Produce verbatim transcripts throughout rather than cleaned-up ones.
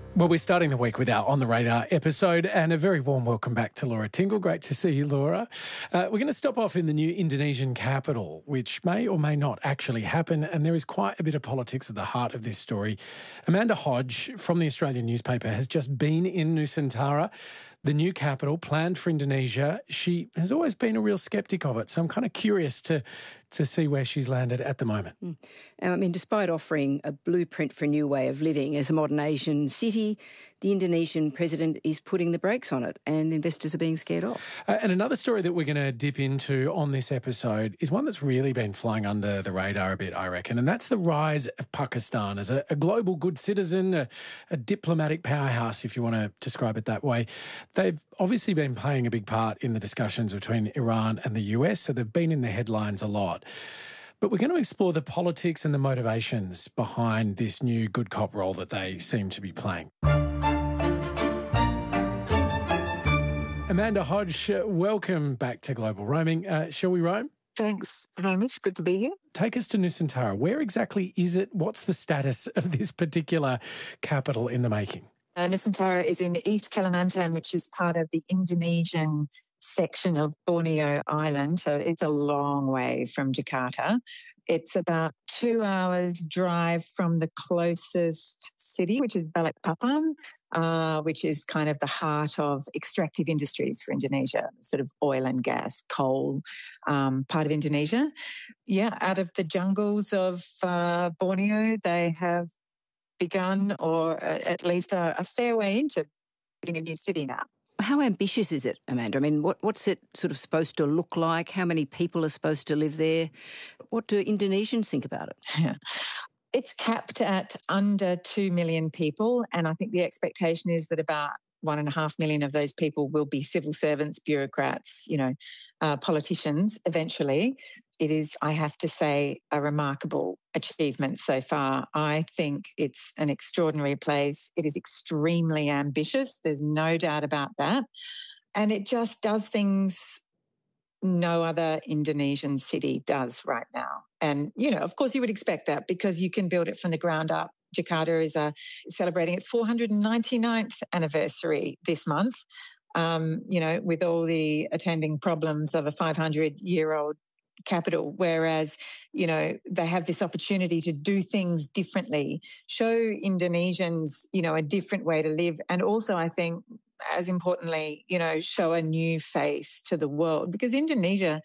Well, we're starting the week with our On the Radar episode, and a very warm welcome back to Laura Tingle. Great to see you, Laura. Uh, we're going to stop off in the new Indonesian capital, which may or may not actually happen, and there is quite a bit of politics at the heart of this story. Amanda Hodge from the Australian newspaper has just been in Nusantara, the new capital planned for Indonesia. She has always been a real sceptic of it, so I'm kind of curious to to see where she's landed at the moment. Mm. I mean, despite offering a blueprint for a new way of living as a modern Asian city, the Indonesian president is putting the brakes on it and investors are being scared off. Uh, and another story that we're going to dip into on this episode is one that's really been flying under the radar a bit, I reckon, and that's the rise of Pakistan as a, a global good citizen, a, a diplomatic powerhouse, if you want to describe it that way. They've obviously been playing a big part in the discussions between Iran and the U S, so they've been in the headlines a lot. But we're going to explore the politics and the motivations behind this new good cop role that they seem to be playing. Amanda Hodge, welcome back to Global Roaming. Uh, shall we roam? Thanks, Hamish. Good to be here. Take us to Nusantara. Where exactly is it? What's the status of this particular capital in the making? Uh, Nusantara is in East Kalimantan, which is part of the Indonesian section of Borneo Island. So it's a long way from Jakarta. It's about two hours drive from the closest city, which is Balikpapan, uh, which is kind of the heart of extractive industries for Indonesia, sort of oil and gas, coal, um, part of Indonesia. Yeah, out of the jungles of uh, Borneo, they have begun, or uh, at least a, a fair way into putting a new city now. How ambitious is it, Amanda? I mean, what, what's it sort of supposed to look like? How many people are supposed to live there? What do Indonesians think about it? Yeah. It's capped at under two million people, and I think the expectation is that about one and a half million of those people will be civil servants, bureaucrats, you know, uh, politicians eventually. It is, I have to say, a remarkable achievement so far. I think it's an extraordinary place. It is extremely ambitious. There's no doubt about that. And it just does things no other Indonesian city does right now. And, you know, of course you would expect that because you can build it from the ground up. Jakarta is uh, celebrating its four hundred ninety-ninth anniversary this month, um, you know, with all the attending problems of a five hundred year old capital, whereas, you know, they have this opportunity to do things differently, show Indonesians, you know, a different way to live. And also, I think, as importantly, you know, show a new face to the world, because Indonesia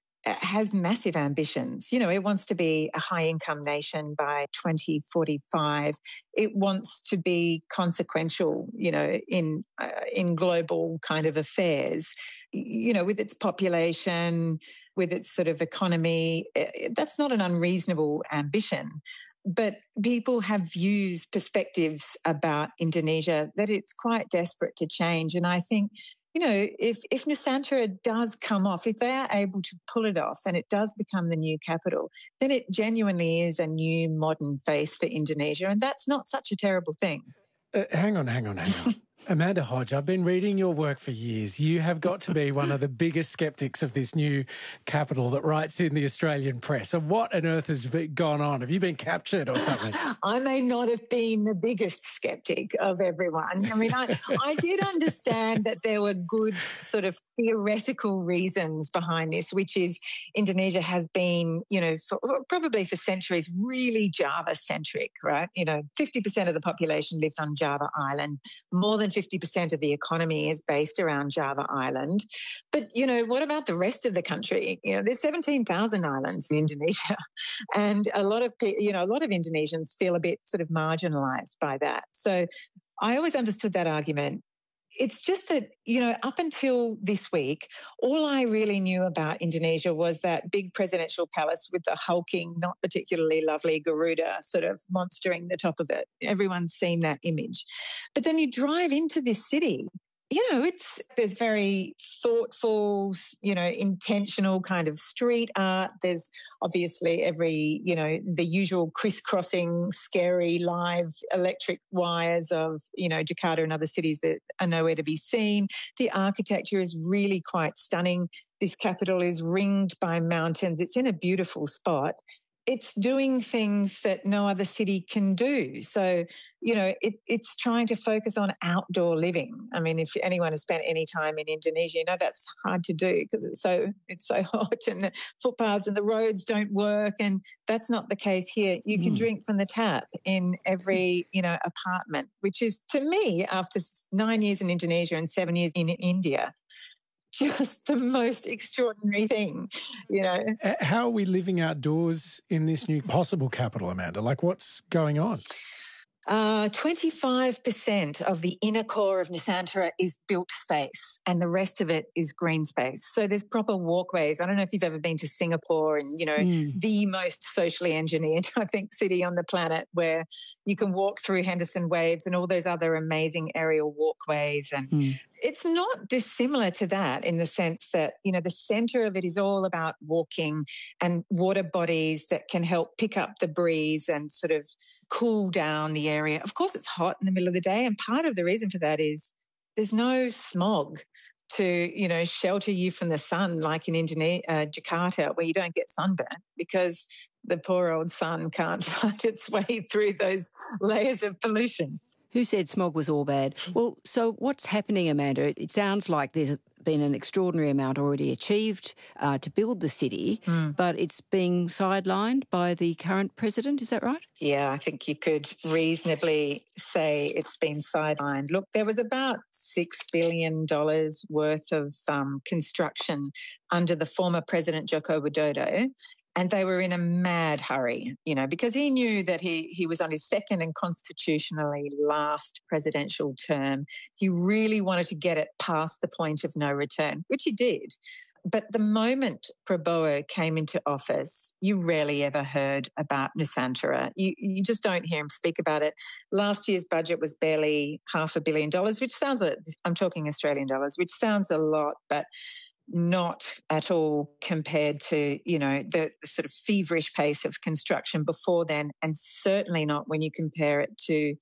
has massive ambitions. You know, it wants to be a high-income nation by twenty forty-five. It wants to be consequential, you know, in uh, in global kind of affairs, you know, with its population, with its sort of economy. That's not an unreasonable ambition. But people have views, perspectives about Indonesia that it's quite desperate to change. And I think, you know, if, if Nusantara does come off, if they are able to pull it off and it does become the new capital, then it genuinely is a new modern face for Indonesia. And that's not such a terrible thing. Uh, hang on, hang on, hang on. Amanda Hodge, I've been reading your work for years. You have got to be one of the biggest sceptics of this new capital that writes in the Australian press. So what on earth has gone on? Have you been captured or something? I may not have been the biggest sceptic of everyone. I mean, I, I did understand that there were good sort of theoretical reasons behind this, which is Indonesia has been, you know, for, probably for centuries, really Java-centric, right? You know, fifty percent of the population lives on Java Island. More than fifty percent of the economy is based around Java Island. But, you know, what about the rest of the country? You know, there's seventeen thousand islands in Indonesia. And a lot of, you know, a lot of Indonesians feel a bit sort of marginalised by that. So I always understood that argument. It's just that, you know, up until this week, all I really knew about Indonesia was that big presidential palace with the hulking, not particularly lovely Garuda sort of monstering the top of it. Everyone's seen that image. But then you drive into this city, you know, it's there's very thoughtful, you know, intentional kind of street art. There's obviously every, you know, the usual crisscrossing, scary live electric wires of, you know, Jakarta and other cities that are nowhere to be seen. The architecture is really quite stunning. This capital is ringed by mountains. It's in a beautiful spot. it's doing things that no other city can do. So, you know, it, it's trying to focus on outdoor living. I mean, if anyone has spent any time in Indonesia, you know that's hard to do because it's so it's so hot and the footpaths and the roads don't work. And that's not the case here. You can mm. drink from the tap in every, you know, apartment, which is, to me, after nine years in Indonesia and seven years in India, just the most extraordinary thing, you know. How are we living outdoors in this new possible capital, Amanda? Like, what's going on? Uh, twenty-five percent of the inner core of Nusantara is built space and the rest of it is green space. So there's proper walkways. I don't know if you've ever been to Singapore and, you know, mm. the most socially engineered, I think, city on the planet where you can walk through Henderson Waves and all those other amazing aerial walkways. And mm. it's not dissimilar to that in the sense that, you know, the centre of it is all about walking and water bodies that can help pick up the breeze and sort of cool down the area. Of course, it's hot in the middle of the day, and part of the reason for that is there's no smog to, you know, shelter you from the sun like in Indonesia, uh, Jakarta, where you don't get sunburnt because the poor old sun can't find its way through those layers of pollution. Who said smog was all bad? Well, so what's happening, Amanda? It sounds like there's been an extraordinary amount already achieved uh, to build the city, mm. but it's being sidelined by the current president. Is that right? Yeah, I think you could reasonably say it's been sidelined. Look, there was about six billion dollars worth of um, construction under the former President Joko Widodo. And they were in a mad hurry, you know, because he knew that he, he was on his second and constitutionally last presidential term. He really wanted to get it past the point of no return, which he did. But the moment Prabowo came into office, you rarely ever heard about Nusantara. You, you just don't hear him speak about it. Last year's budget was barely half a billion dollars, which sounds, a, I'm talking Australian dollars, which sounds a lot, but not at all compared to, you know, the, the sort of feverish pace of construction before then, and certainly not when you compare it to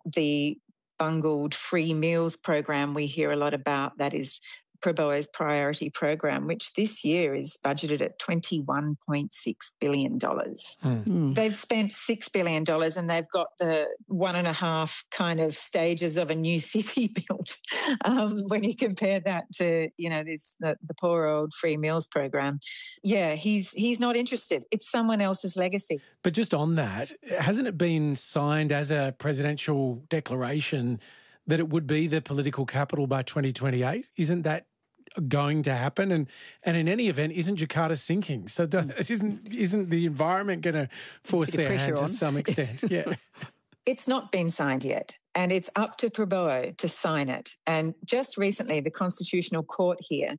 the bungled free meals program we hear a lot about. That is Prabowo's priority program, which this year is budgeted at twenty-one point six billion dollars. Mm. They've spent six billion dollars and they've got the one and a half kind of stages of a new city built. Um, when you compare that to, you know, this the, the poor old free meals program. Yeah, he's he's not interested. It's someone else's legacy. But just on that, hasn't it been signed as a presidential declaration that it would be the political capital by twenty twenty-eight? Isn't that going to happen? And and in any event, isn't Jakarta sinking? So the, isn't isn't the environment going to force their hand on. to some extent? Yeah. It's not been signed yet, and it's up to Prabowo to sign it. And just recently, the Constitutional Court here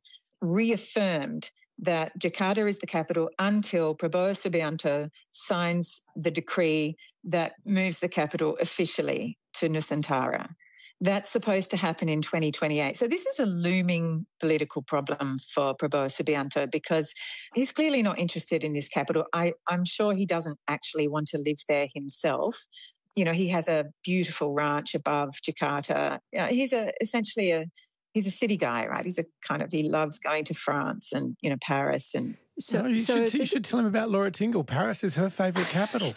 reaffirmed that Jakarta is the capital until Prabowo Subianto signs the decree that moves the capital officially to Nusantara. That's supposed to happen in twenty twenty-eight. So this is a looming political problem for Prabowo Subianto because he's clearly not interested in this capital. I, I'm sure he doesn't actually want to live there himself. You know, he has a beautiful ranch above Jakarta. You know, he's a essentially a he's a city guy, right? He's a kind of he loves going to France and, you know, Paris and. So, no, you, so should, you should tell him about Laura Tingle. Paris is her favourite capital.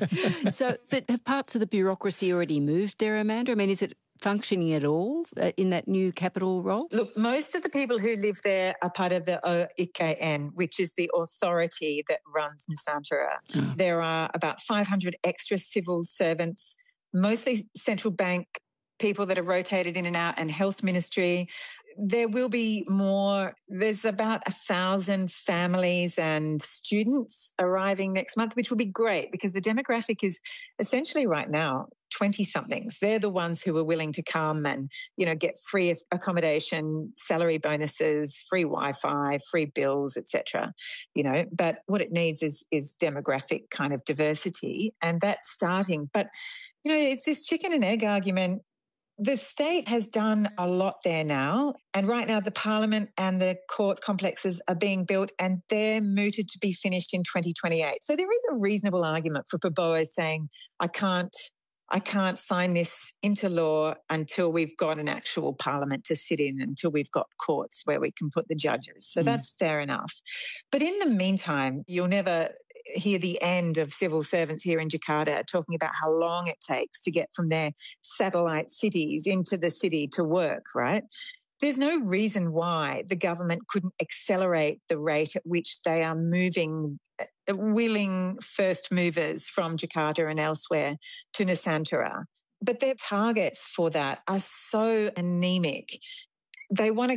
So, but have parts of the bureaucracy already moved there, Amanda? I mean, is it functioning at all uh, in that new capital role? Look, most of the people who live there are part of the O I K N, which is the authority that runs Nusantara. Oh. There are about five hundred extra civil servants, mostly central bank people that are rotated in and out, and health ministry. There will be more. There's about a thousand families and students arriving next month, which will be great because the demographic is essentially right now twenty-somethings. They're the ones who are willing to come and, you know, get free accommodation, salary bonuses, free Wi-Fi, free bills, et cetera. You know, but what it needs is is demographic kind of diversity, and that's starting. But, you know, it's this chicken and egg argument. The state has done a lot there now, and right now the parliament and the court complexes are being built and they're mooted to be finished in twenty twenty-eight. So there is a reasonable argument for Prabowo saying, I can't, I can't sign this into law until we've got an actual parliament to sit in, until we've got courts where we can put the judges. So mm. that's fair enough. But in the meantime, you'll never... hear the end of civil servants here in Jakarta talking about how long it takes to get from their satellite cities into the city to work, right? There's no reason why the government couldn't accelerate the rate at which they are moving willing first movers from Jakarta and elsewhere to Nusantara. But their targets for that are so anemic. They want to